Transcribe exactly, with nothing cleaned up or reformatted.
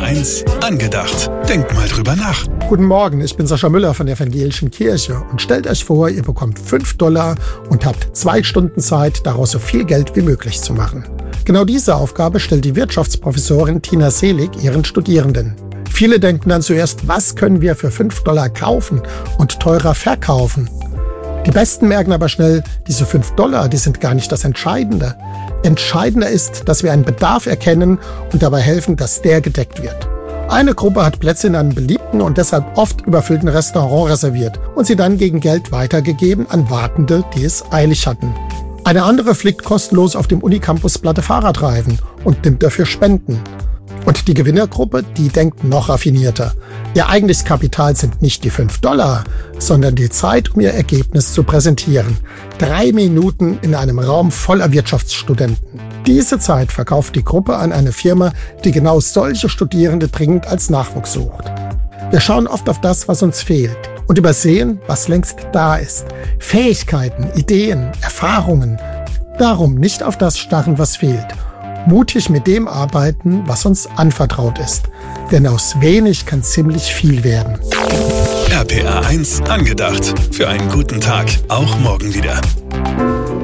eins angedacht. Denkt mal drüber nach. Guten Morgen, ich bin Sascha Müller von der Evangelischen Kirche und stellt euch vor, ihr bekommt fünf Dollar und habt zwei Stunden Zeit, daraus so viel Geld wie möglich zu machen. Genau diese Aufgabe stellt die Wirtschaftsprofessorin Tina Selig ihren Studierenden. Viele denken dann zuerst, was können wir für fünf Dollar kaufen und teurer verkaufen? Die Besten merken aber schnell, diese fünf Dollar, die sind gar nicht das Entscheidende. Entscheidender ist, dass wir einen Bedarf erkennen und dabei helfen, dass der gedeckt wird. Eine Gruppe hat Plätze in einem beliebten und deshalb oft überfüllten Restaurant reserviert und sie dann gegen Geld weitergegeben an Wartende, die es eilig hatten. Eine andere fliegt kostenlos auf dem Unicampus Platte Fahrradreifen und nimmt dafür Spenden. Und die Gewinnergruppe, die denkt noch raffinierter. Ihr eigentliches Kapital sind nicht die fünf Dollar, sondern die Zeit, um ihr Ergebnis zu präsentieren. Drei Minuten in einem Raum voller Wirtschaftsstudenten. Diese Zeit verkauft die Gruppe an eine Firma, die genau solche Studierende dringend als Nachwuchs sucht. Wir schauen oft auf das, was uns fehlt und übersehen, was längst da ist. Fähigkeiten, Ideen, Erfahrungen. Darum nicht auf das starren, was fehlt. Mutig mit dem arbeiten, was uns anvertraut ist. Denn aus wenig kann ziemlich viel werden. R P R eins angedacht. Für einen guten Tag. Auch morgen wieder.